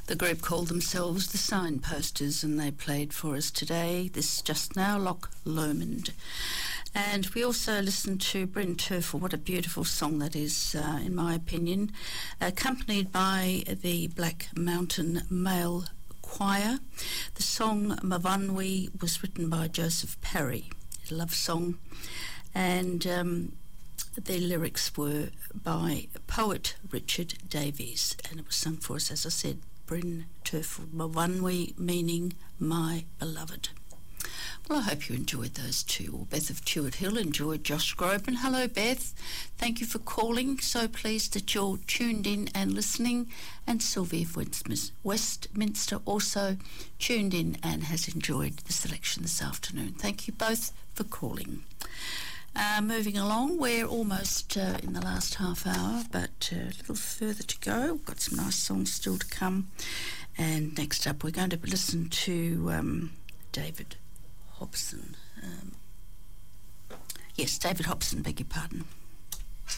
The group called themselves the Signposters, and they played for us today, this just now, Loch Lomond. And we also listened to Bryn Terfel. What a beautiful song that is, in my opinion, accompanied by the Black Mountain Male Choir. The song Mavanwi was written by Joseph Parry, a love song, and the lyrics were by poet Richard Davies, and it was sung for us, as I said, Bryn Terfel, Mavanwi, meaning my beloved. Well, I hope you enjoyed those two. Or Beth of Tuart Hill enjoyed Josh Groban. Hello, Beth. Thank you for calling. So pleased that you're tuned in and listening. And Sylvia of Westminster also tuned in and has enjoyed the selection this afternoon. Thank you both for calling. Moving along, we're almost in the last half hour, but a little further to go. We've got some nice songs still to come. And next up, we're going to listen to David Hobson. David Hobson, beg your pardon.